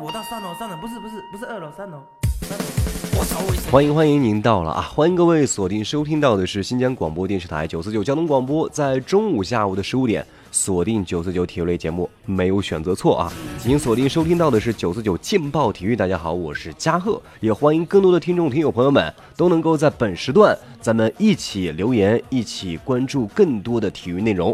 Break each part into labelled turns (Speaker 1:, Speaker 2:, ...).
Speaker 1: 我到3楼，不是2楼，3楼。
Speaker 2: 欢迎您到了啊！欢迎各位锁定收听到的是新疆广播电视台949交通广播，在中午下午的15点锁定949体育类节目，没有选择错啊！您锁定收听到的是949劲爆体育。大家好，我是嘉贺，也欢迎更多的听众听友朋友们都能够在本时段咱们一起留言，一起关注更多的体育内容。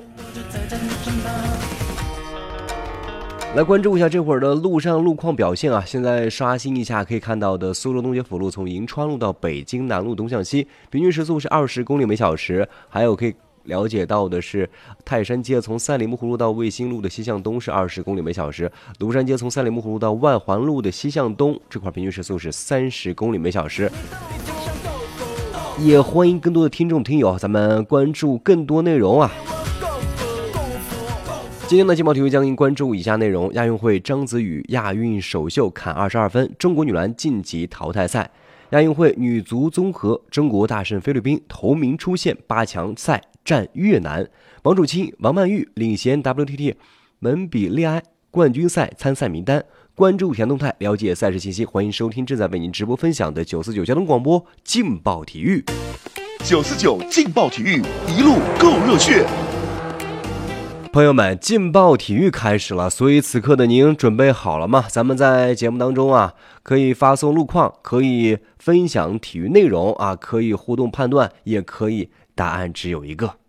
Speaker 2: 来关注一下这会儿的路上路况表现啊！现在刷新一下可以看到的苏州东街辅路从银川路到北京南路东向西，平均时速是20公里每小时。还有可以了解到的是泰山街从三里木湖路到卫星路的西向东是20公里每小时，庐山街从三里木湖路到外环路的西向东这块平均时速是30公里每小时。也欢迎更多的听众听友咱们关注更多内容啊！今天的劲爆体育将关注以下内容：亚运会章子雨亚运首秀砍22分，中国女篮晋级淘汰赛；亚运会女足综合，中国大胜菲律宾，头名出线8强赛战越南；王楚钦、王曼玉领衔 WTT 门比利埃冠军赛参赛名单。关注田动态，了解赛事信息。欢迎收听正在为您直播分享的949交通广播劲爆体育。
Speaker 3: 949劲爆体育，一路够热血。
Speaker 2: 朋友们，劲爆体育开始了，所以此刻的您准备好了吗？咱们在节目当中啊，可以发送路况，可以分享体育内容啊，可以互动判断，也可以答案只有一个。